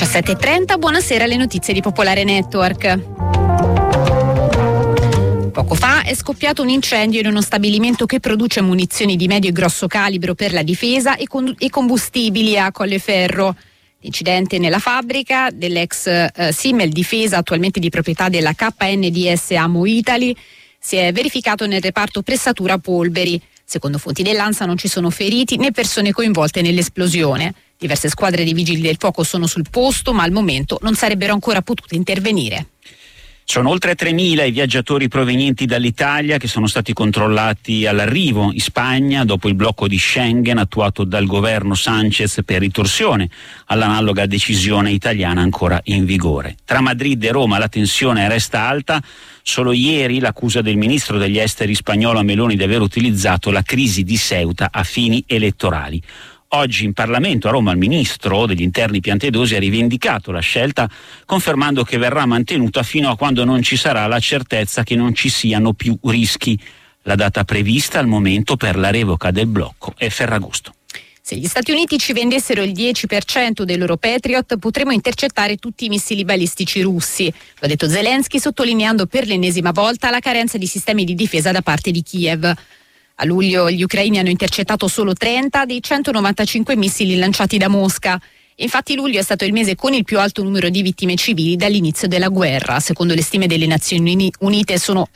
17:30, buonasera, le notizie di Popolare Network. Poco fa è scoppiato un incendio in uno stabilimento che produce munizioni di medio e grosso calibro per la difesa e combustibili a Colleferro. L'incidente nella fabbrica dell'ex Simmel Difesa, attualmente di proprietà della KNDS Amo Italy, si è verificato nel reparto pressatura polveri. Secondo fonti dell'ANSA non ci sono feriti né persone coinvolte nell'esplosione. Diverse squadre di vigili del fuoco sono sul posto, ma al momento non sarebbero ancora potute intervenire. Sono oltre 3.000 i viaggiatori provenienti dall'Italia che sono stati controllati all'arrivo in Spagna dopo il blocco di Schengen attuato dal governo Sanchez per ritorsione all'analoga decisione italiana ancora in vigore. Tra Madrid e Roma la tensione resta alta. Solo ieri l'accusa del ministro degli esteri spagnolo Meloni di aver utilizzato la crisi di Ceuta a fini elettorali. Oggi in Parlamento a Roma il ministro degli interni Piantedosi ha rivendicato la scelta, confermando che verrà mantenuta fino a quando non ci sarà la certezza che non ci siano più rischi. La data prevista al momento per la revoca del blocco è Ferragosto. Se gli Stati Uniti ci vendessero il 10% dei loro Patriot, potremo intercettare tutti i missili balistici russi. Lo ha detto Zelensky, sottolineando per l'ennesima volta la carenza di sistemi di difesa da parte di Kiev. A luglio gli ucraini hanno intercettato solo 30 dei 195 missili lanciati da Mosca. Infatti luglio è stato il mese con il più alto numero di vittime civili dall'inizio della guerra. Secondo le stime delle Nazioni Unite sono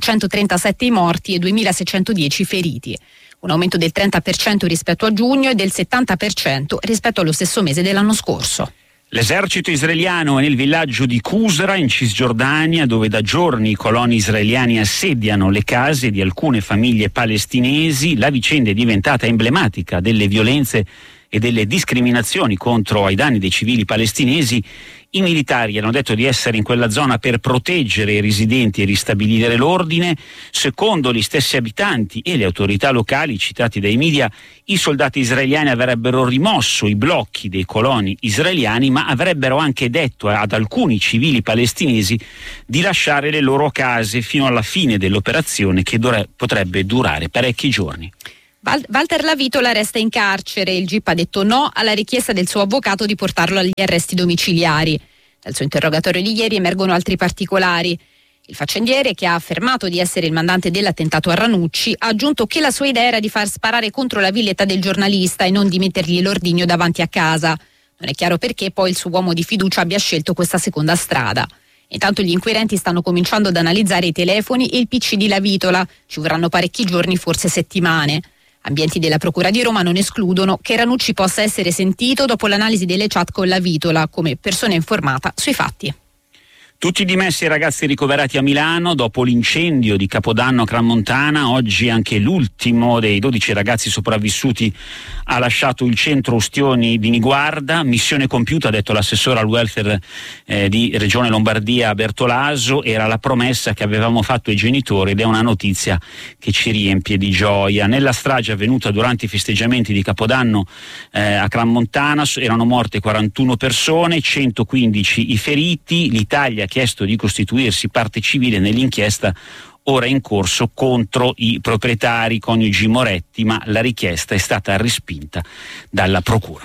437 i morti e 2.610 i feriti. Un aumento del 30% rispetto a giugno e del 70% rispetto allo stesso mese dell'anno scorso. L'esercito israeliano è nel villaggio di Qusra in Cisgiordania, dove da giorni i coloni israeliani assediano le case di alcune famiglie palestinesi. La vicenda è diventata emblematica delle violenze e delle discriminazioni contro ai danni dei civili palestinesi. I militari hanno detto di essere in quella zona per proteggere i residenti e ristabilire l'ordine. Secondo gli stessi abitanti e le autorità locali citati dai media, i soldati israeliani avrebbero rimosso i blocchi dei coloni israeliani, ma avrebbero anche detto ad alcuni civili palestinesi di lasciare le loro case fino alla fine dell'operazione, che potrebbe durare parecchi giorni. Walter Lavitola resta in carcere. Il GIP ha detto no alla richiesta del suo avvocato di portarlo agli arresti domiciliari. Dal suo interrogatorio di ieri emergono altri particolari. Il faccendiere, che ha affermato di essere il mandante dell'attentato a Ranucci, ha aggiunto che la sua idea era di far sparare contro la villetta del giornalista e non di mettergli l'ordigno davanti a casa. Non è chiaro perché poi il suo uomo di fiducia abbia scelto questa seconda strada. Intanto gli inquirenti stanno cominciando ad analizzare i telefoni e il PC di Lavitola. Ci vorranno parecchi giorni, forse settimane. Ambienti della Procura di Roma non escludono che Ranucci possa essere sentito dopo l'analisi delle chat con Lavitola come persona informata sui fatti. Tutti dimessi i ragazzi ricoverati a Milano dopo l'incendio di Capodanno a Crans-Montana. Oggi anche l'ultimo dei 12 ragazzi sopravvissuti ha lasciato il centro Ustioni di Niguarda. Missione compiuta, ha detto l'assessore al welfare di Regione Lombardia Bertolaso. Era la promessa che avevamo fatto ai genitori ed è una notizia che ci riempie di gioia. Nella strage avvenuta durante i festeggiamenti di Capodanno a Crans-Montana erano morte 41 persone, 115 i feriti. L'Italia ha chiesto di costituirsi parte civile nell'inchiesta ora in corso contro i proprietari coniugi Moretti, ma la richiesta è stata respinta dalla procura.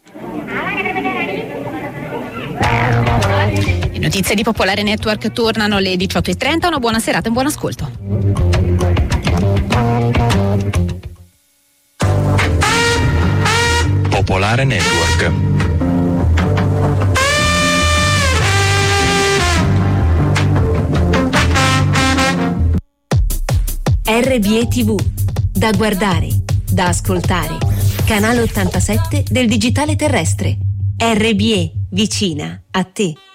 Le notizie di Popolare Network tornano alle 18:30. Una buona serata e un buon ascolto. Popolare Network. RBE TV, da guardare, da ascoltare. Canale 87 del digitale terrestre. RBE, vicina a te.